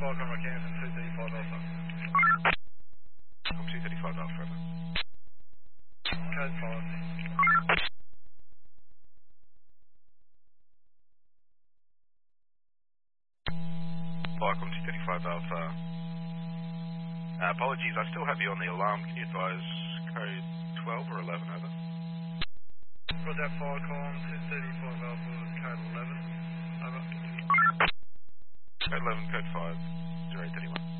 Falcon Arkansas 235 Alpha. From 235 Alpha. Code 5. Falcon 235 Alpha. Apologies, I still have you on the alarm. Can you advise code 12 or 11, over? Got that Falcon 235 Alpha, code 11. Over. Code 11, code 5, 0831.